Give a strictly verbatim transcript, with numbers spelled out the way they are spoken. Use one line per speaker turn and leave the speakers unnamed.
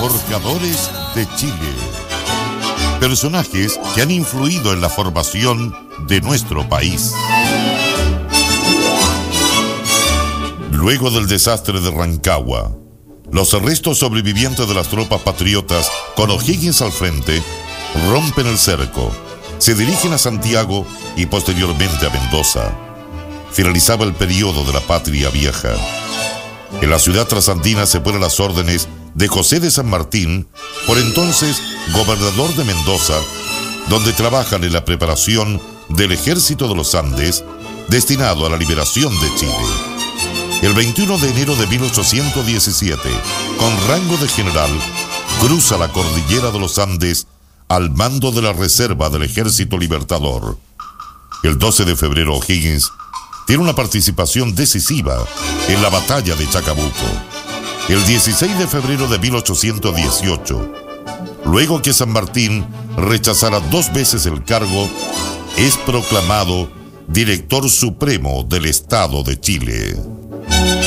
Forjadores de Chile. Personajes que han influido en la formación de nuestro país. Luego del desastre de Rancagua, los restos sobrevivientes de las tropas patriotas, con O'Higgins al frente, rompen el cerco, se dirigen a Santiago y posteriormente a Mendoza. Finalizaba el periodo de la Patria Vieja. En la ciudad trasandina se ponen las órdenes de José de San Martín, por entonces gobernador de Mendoza, donde trabajan en la preparación del Ejército de los Andes, destinado a la liberación de Chile. El veintiuno de enero de mil ochocientos diecisiete, con rango de general, cruza la cordillera de los Andes al mando de la reserva del Ejército Libertador. El doce de febrero, O'Higgins tiene una participación decisiva en la batalla de Chacabuco. El dieciséis de febrero de mil ochocientos dieciocho, luego que San Martín rechazara dos veces el cargo, es proclamado Director Supremo del Estado de Chile.